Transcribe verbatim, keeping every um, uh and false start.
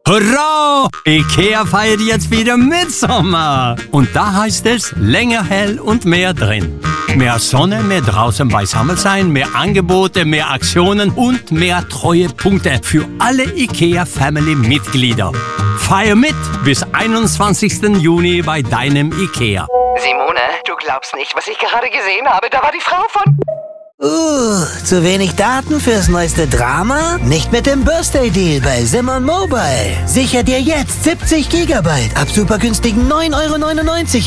Hurra! IKEA feiert jetzt wieder Mitsommer. Und da heißt es länger hell und mehr drin. Mehr Sonne, mehr draußen beisammen sein, mehr Angebote, mehr Aktionen und mehr Treuepunkte für alle IKEA-Family-Mitglieder. Feier mit bis einundzwanzigsten Juni bei deinem IKEA. Simone, du glaubst nicht, was ich gerade gesehen habe. Da war die Frau von... Uh, zu wenig Daten fürs neueste Drama? Nicht mit dem Birthday Deal bei Simon Mobile. Sicher dir jetzt siebzig Gigabyte ab super günstigen neun Euro neunundneunzig